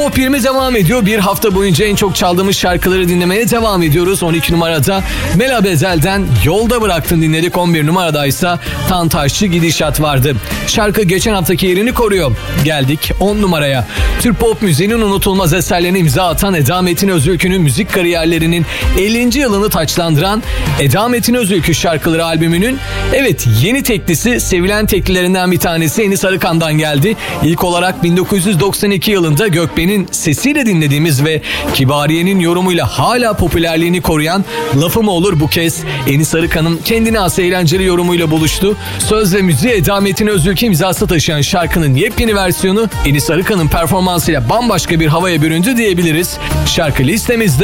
Pop 20 devam ediyor. Bir hafta boyunca en çok çaldığımız şarkıları dinlemeye devam ediyoruz. 12 numarada Mela Bezel'den Yolda Bıraktın dinledik. 11 numaradaysa Tantaşçı Gidişat vardı. Şarkı geçen haftaki yerini koruyor. Geldik 10 numaraya. Türk pop müziğinin unutulmaz eserlerine imza atan Eda Metin Özülkü'nün müzik kariyerlerinin 50. yılını taçlandıran Eda Metin Özülkü şarkıları albümünün yeni teklisi, sevilen teklilerinden bir tanesi Enis Arıkan'dan geldi. İlk olarak 1992 yılında Gökben'in sesiyle dinlediğimiz ve Kibariye'nin yorumuyla hala popülerliğini koruyan Lafım Olur bu kez Enis Arıkan'ın kendine has eğlenceli yorumuyla buluştu. Söz ve müziği Eda Metin Özülkü imzası taşıyan şarkının yepyeni versiyonu Enis Arıkan'ın performansıyla bambaşka bir havaya büründü diyebiliriz. Şarkı listemizde